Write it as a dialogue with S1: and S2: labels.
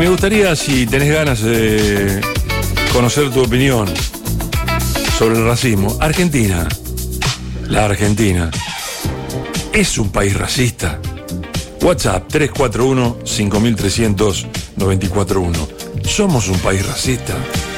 S1: me gustaría, si tenés ganas de conocer tu opinión sobre el racismo. Argentina, la Argentina, ¿es un país racista? WhatsApp 341-5300-941. ¿Somos un país racista?